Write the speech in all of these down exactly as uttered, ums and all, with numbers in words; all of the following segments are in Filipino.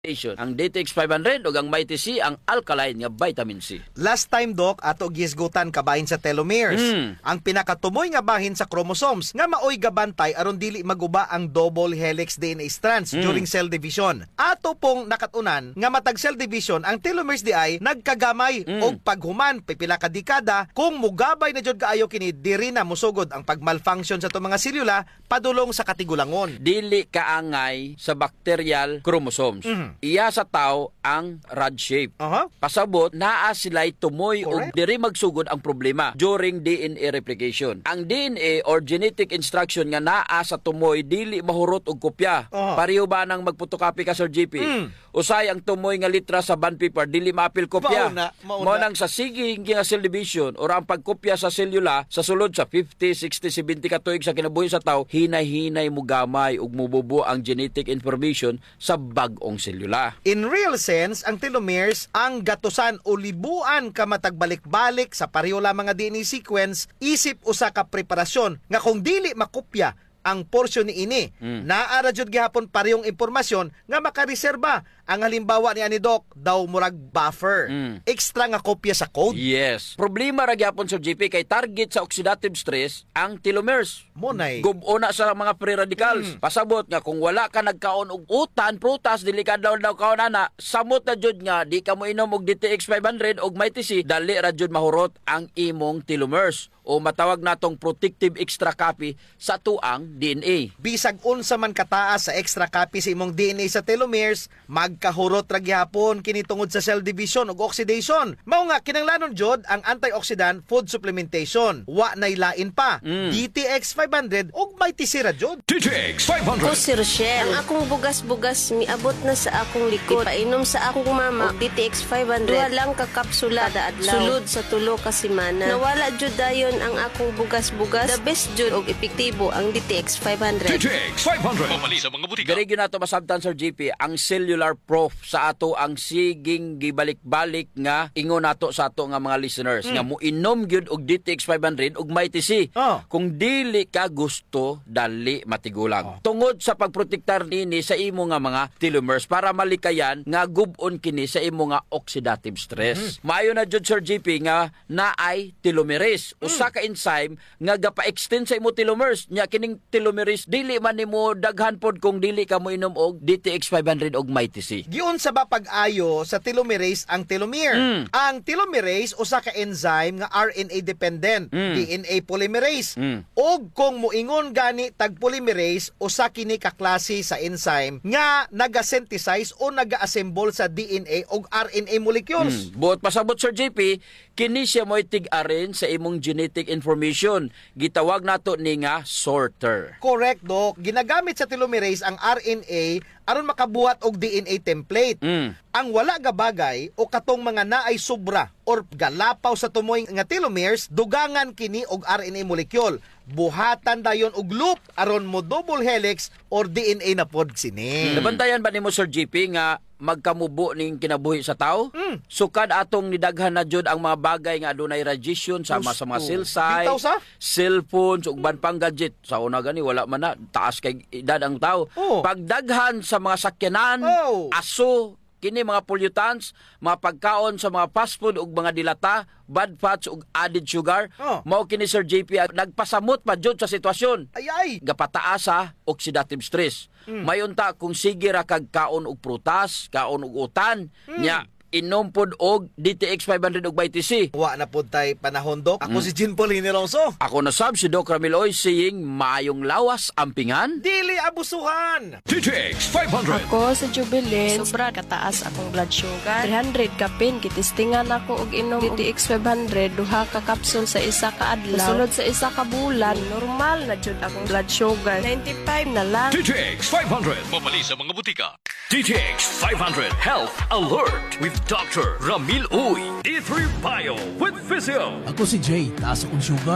Ang D T X five hundred ug ang Mighty C ang alkaline nga vitamin C. Last time, Doc, ato gisgutan kabahin sa telomeres. Mm. Ang pinakatumoy nga bahin sa chromosomes nga maoy gabantay aron dili maguba ang double helix D N A strands Mm. during cell division. Ato pong nakatunan nga matag cell division ang telomeres di ay nagkagamay Mm. og paghuman pipila ka dekada kung mugabay na jud kaayo kini diri na musugod ang pagmalfunction sa itong mga selula padulong sa katigulangon. Dili kaangay sa bacterial chromosomes. Mhm. Iya sa tao ang rod shape. Aha. Pasabot, naa sila'y tumoy o Correct. diri magsugod ang problema during D N A replication. Ang D N A or genetic instruction nga naa sa tumoy dili mahurot og kopya. Aha. Pareho ba nang magpotocopy ka, Sir G P? Mm. Usay ang tumoy nga litra sa bond paper dili maapil kopya. Mauna, mauna. Mao nang sa siging nga cell division or ang pagkopya sa selula sa sulod sa fifty, sixty, seventy ka tuig sa kinabuhi sa tao, hinay-hinay mo gamay ug mububo ang genetic information sa bag-ong selula. In real sense, ang telomeres ang gatusan o libuan ka matagbalik-balik sa pareho lamang nga D N A sequence isip usa ka preparasyon nga kung dili makopya ang porsyon ni ini, Mm. naara jud gihapon parehong impormasyon nga makareserba. Ang halimbawa ni ani Doc, daw murag buffer. Mm. Extra nga kopya sa code. Yes. Problema ra gyapon Sir G P kay target sa oxidative stress ang telomeres. Monay. Gubona sa mga free radicals. Mm. Pasabot nga kung wala ka nagkaon og utan, prutas, dili ka daw daw kaon ana, samot na jud nga di ka mo inom og D T X five hundred og Mighty C, dali ra jud mahurot ang imong telomeres o matawag natong protective extra copy sa tuang D N A. Bisag unsa man kataas sa extra copy sa imong D N A sa telomeres, magkahurot ra gyapon kini tungod sa cell division ug oxidation. Mao nga kinahanglanon jud ang antioxidant food supplementation. Wa nay lain pa. Mm. D T X five hundred ug Mighty C ra jud. D T X five Ako hundred. si Rochelle. Ang akong bugas-bugas miabot na sa akong likod. Painom sa akong mama og D T X five hundred. Duha lang ka kapsula kada adlaw. Sulod sa tulo ka semana. Nawala jud dayon ang akong bugas-bugas. The best jud og epektibo ang D T X five hundred. D T X five hundred. Mamali sa mga butika. Diri gyud nato masabtan Sir G P ang cellular proof sa ato ang siging gibalik-balik nga ingon nato sa ato nga mga listeners nga muinom gyud og D T X five hundred ug Mighty C. Oh. Kung dili ka gusto, dali matigulang. Tungod sa pagprotektar nini sa imo nga mga telomeres para malikayan nga gub-on kini sa imo nga oxidative stress. Maayo na jud Sir G P nga naay telomerase, usa ka enzyme nga gapa-extend sa imo telomeres. Nya kining telomerase dili man nimo daghan pod kung dili ka mo inom og D T X five hundred og Mighty C. Giun sa ba pag-ayo sa telomerase ang telomere. Mm. Ang telomerase usa ka enzyme nga R N A dependent, Mm. D N A polymerase. Mm. Og kung muingon gani tag polymerase usa kini ka klase sa enzyme nga naga-synthesize o naga-assemble sa D N A og R N A molecules. Hmm. Buot pasabot Sir J P, kini siya mo'y tig-arin sa imong genetic information. Gitawag nato ni nga sorter. Correct, Doc. Ginagamit sa telomerase ang R N A aron makabuhat og D N A template. Mm. Ang wala nga bagay o katong mga naay sobra or galapaw sa tumoy nga telomeres, dugangan kini og R N A molecule. Buhatan dayon og loop aron mo double helix or D N A na pod sini. Nabantayan ba nimo Sir G P nga magkamubo ning kinabuhi sa tao? Mm. Sukad atong nidaghan na jud ang mga bagay nga adunay radiation sama sa mga Gusto. cell site, Bitaw sa? cellphones ug ban pang gadget. Sa una gani wala man na taas kay edad ang tao. Oh. Pagdaghan sa mga sakyanan, Oh. aso, kini mga pollutants, mga pagkaon sa mga fast food ug mga dilata, bad fats ug added sugar, Oh. mao kini Sir J P nagpasamot pa jud sa sitwasyon. Ay ay. Gapataas sa oxidative stress. Mm. Mayunta kung sige ra kag kaon og prutas, kaon og utan, nya inom pod og D T X five hundred og Mighty C. Wa na pod tay panahon, Doc. Ako Mm. si Jean Paul Hiniroso. Ako na sab si Doc Ramil Oy saying mayong lawas ampingan. Dili abusuhan. D T X five hundred. Ako sa Jubilin, sobra kataas akong blood sugar. three hundred kapin, kitistingan ako og inom D T X five hundred, duha ka kapsul sa isa ka adlaw. Sulod sa isa ka bulan, normal na jud akong blood sugar. ninety-five na lang. D T X five hundred. Mamali sa mga butika. D T X five hundred Health Alert with Doctor Ramil Uy. D three Bio with Physio. Ako si Jay, taas akong sugar.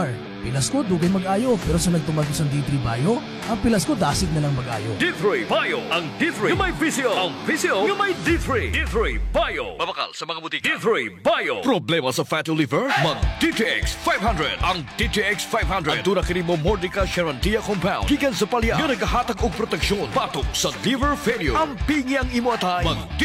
Pilas ko dugay mag-ayo pero sa nagtumag ko sa D three Bio, ang pilas ko dasig na lang mag-ayo. D three Bio. Ang D three yung may visio. Ang visio yung may D three. D three Bio. Mabakal sa mga butika. D three Bio. Problema sa fatty liver? Mag D T X five hundred. Ang D T X five hundred. Ang tuna kini mo Mordica Charantia compound. Gikan sa palya. Nga nagahatag og proteksyon. Patok sa liver failure. Ang pingi ang imo atay. Mag